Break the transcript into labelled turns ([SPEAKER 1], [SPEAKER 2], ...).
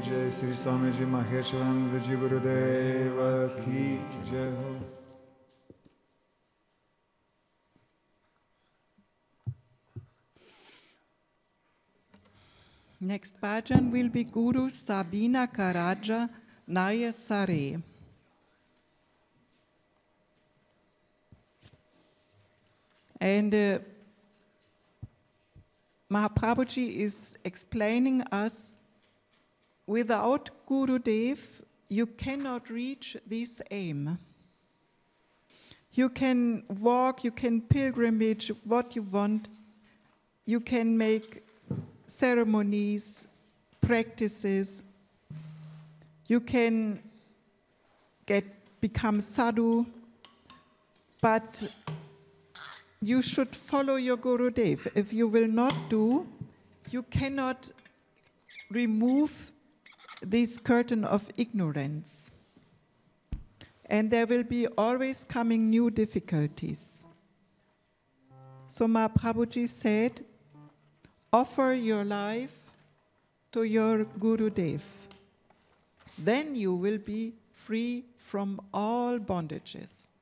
[SPEAKER 1] Jai Sri Swamiji Maheshavananda Ji Gurudeva Ki Jai Ho.
[SPEAKER 2] Next bhajan will be Guru Sabina Karaja Naya Sare. And Mahaprabhuji is explaining us, without Gurudev, you cannot reach this aim. You can walk, you can pilgrimage, what you want. You can make ceremonies, practices. You can become sadhu, but you should follow your Gurudev. If you will not do, you cannot remove this curtain of ignorance. And there will be always coming new difficulties. So Mahaprabhuji said, offer your life to your Gurudev. Then you will be free from all bondages.